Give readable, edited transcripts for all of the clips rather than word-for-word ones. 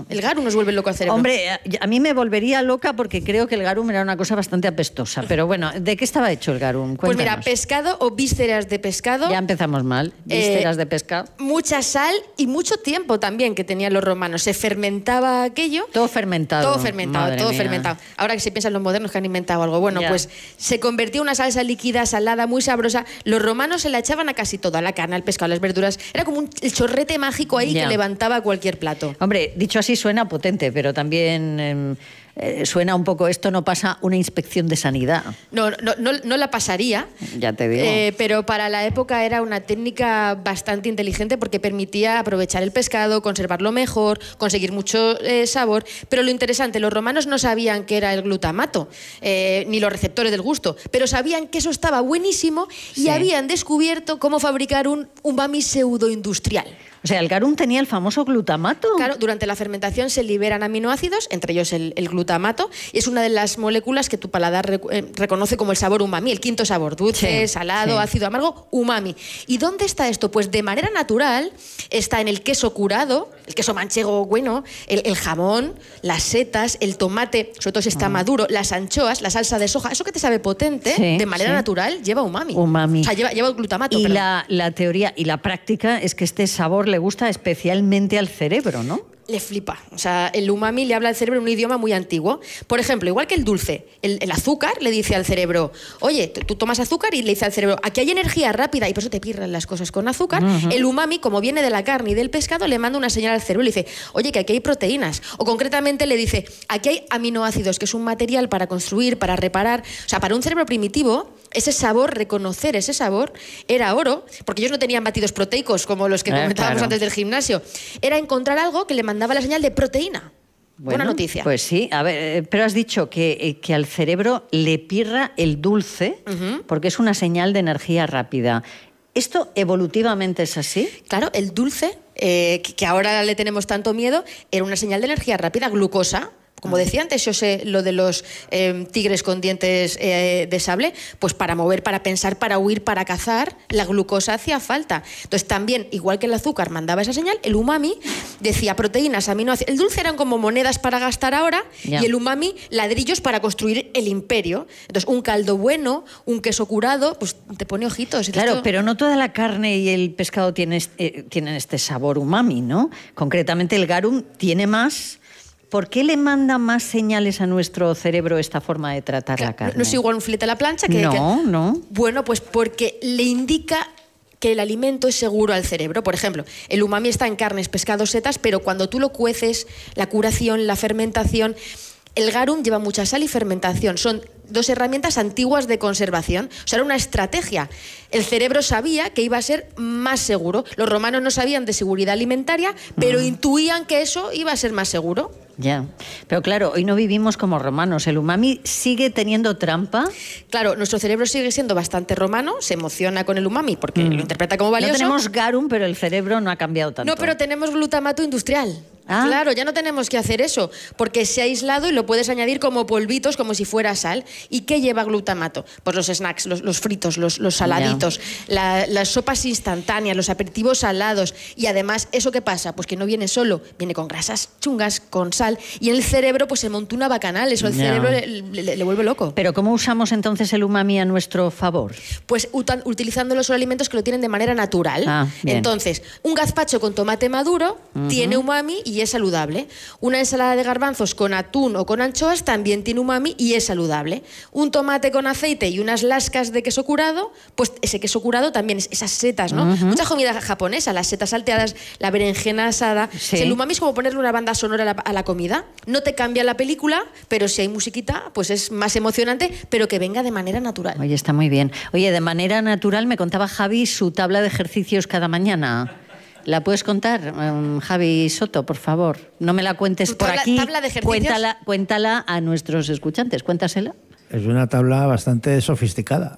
El garum nos vuelve loco al cerebro. Hombre, a mí me volvería loca porque creo que el garum era una cosa bastante apestosa. Pero bueno, ¿de qué estaba hecho el garum? Pues Cuéntanos. mira, pescado o vísceras de pescado. Ya empezamos mal. Vísceras de pescado. Mucha sal y mucho tiempo también que tenían los romanos. Se fermentaba aquello. Todo fermentado. Todo fermentado, todo fermentado. Ahora que se piensan los modernos que han inventado algo. Bueno, pues se convertía en una salsa líquida, salada, muy sabrosa. Los romanos se la echaban a casi todo, a la carne, al pescado, a las verduras. Era como el chorrete mágico ahí que levantaba cualquier plato. Hombre, dicho así suena potente, pero también suena un poco, esto no pasa una inspección de sanidad. No la pasaría. Ya te digo. Pero para la época era una técnica bastante inteligente porque permitía aprovechar el pescado, conservarlo mejor, conseguir mucho sabor. Pero lo interesante, los romanos no sabían qué era el glutamato, ni los receptores del gusto, pero sabían que eso estaba buenísimo y habían descubierto cómo fabricar un umami pseudoindustrial. O sea, el garum tenía el famoso glutamato. Claro, durante la fermentación se liberan aminoácidos, entre ellos el glutamato, y es una de las moléculas que tu paladar reconoce como el sabor umami, el quinto sabor, dulce, salado, ácido, amargo, umami. ¿Y dónde está esto? Pues de manera natural está en el queso curado, el queso manchego bueno, el jamón, las setas, el tomate, sobre todo si está maduro, las anchoas, la salsa de soja, eso que te sabe potente, de manera natural lleva umami. O sea, lleva glutamato. Y la teoría y la práctica es que este sabor le gusta especialmente al cerebro, ¿no? Le flipa. O sea, el umami le habla al cerebro en un idioma muy antiguo. Por ejemplo, igual que el dulce, el azúcar le dice al cerebro, oye, tú tomas azúcar y le dice al cerebro, aquí hay energía rápida y por eso te pirran las cosas con azúcar. El umami, como viene de la carne y del pescado, le manda una señal al cerebro y le dice, oye, que aquí hay proteínas. O concretamente le dice, aquí hay aminoácidos, que es un material para construir, para reparar. O sea, para un cerebro primitivo, ese sabor, reconocer ese sabor, era oro, porque ellos no tenían batidos proteicos como los que comentábamos antes del gimnasio. Era encontrar algo que le mandaba la señal de proteína. Buena noticia. Pues sí, a ver, pero has dicho que al cerebro le pirra el dulce porque es una señal de energía rápida. ¿Esto evolutivamente es así? Claro, el dulce, que ahora le tenemos tanto miedo, era una señal de energía rápida, glucosa. Como decía antes, yo sé lo de los tigres con dientes de sable, pues para mover, para pensar, para huir, para cazar, la glucosa hacía falta. Entonces también, igual que el azúcar mandaba esa señal, el umami decía proteínas, aminoácidos. El dulce eran como monedas para gastar ahora y el umami ladrillos para construir el imperio. Entonces un caldo bueno, un queso curado, pues te pone ojitos. Claro, pero no toda la carne y el pescado tienen este sabor umami, ¿no? Concretamente el garum tiene más. ¿Por qué le manda más señales a nuestro cerebro esta forma de tratar la carne? No es igual un filete a la plancha que... No. Bueno, pues porque le indica que el alimento es seguro al cerebro. Por ejemplo, el umami está en carnes, pescados, setas, pero cuando tú lo cueces, la curación, la fermentación... El garum lleva mucha sal y fermentación. Son dos herramientas antiguas de conservación. O sea, era una estrategia. El cerebro sabía que iba a ser más seguro. Los romanos no sabían de seguridad alimentaria, pero intuían que eso iba a ser más seguro. Ya, pero claro, hoy no vivimos como romanos. ¿El umami sigue teniendo trampa? Claro, nuestro cerebro sigue siendo bastante romano, se emociona con el umami porque lo interpreta como valioso. No tenemos garum, pero el cerebro no ha cambiado tanto. No, pero tenemos glutamato industrial. Claro, ya no tenemos que hacer eso, porque se ha aislado y lo puedes añadir como polvitos, como si fuera sal. ¿Y qué lleva glutamato? Pues los snacks, los fritos, los saladitos, las sopas instantáneas, los aperitivos salados. Y además, ¿eso qué pasa? Pues que no viene solo, viene con grasas chungas, con sal. Y en el cerebro pues se monta una bacanal, eso el cerebro le vuelve loco. ¿Pero cómo usamos entonces el umami a nuestro favor? Pues utilizando los alimentos que lo tienen de manera natural. Entonces, un gazpacho con tomate maduro tiene umami y es saludable. Una ensalada de garbanzos con atún o con anchoas también tiene umami y es saludable. Un tomate con aceite y unas lascas de queso curado, pues ese queso curado también, esas setas, ¿no? Mucha comida japonesa, las setas salteadas, la berenjena asada. El umami es como ponerle una banda sonora a la comida. No te cambia la película, pero si hay musiquita, pues es más emocionante, pero que venga de manera natural. Oye, está muy bien. Oye, de manera natural me contaba Javi su tabla de ejercicios cada mañana. ¿La puedes contar, Javi Soto, por favor? No me la cuentes por aquí. ¿Tabla de ejercicios? Cuéntala a nuestros escuchantes. Cuéntasela. Es una tabla bastante sofisticada.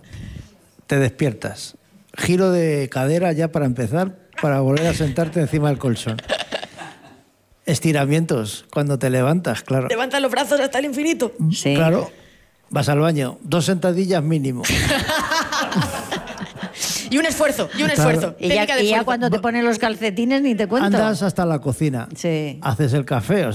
Te despiertas. Giro de cadera ya para empezar, para volver a sentarte encima del colchón. Estiramientos cuando te levantas, claro. Levanta los brazos hasta el infinito. Sí. Claro. Vas al baño. 2 sentadillas mínimo. Y un esfuerzo. Y ya cuando te ponen los calcetines ni te cuento. Andas hasta la cocina. Sí. Haces el café.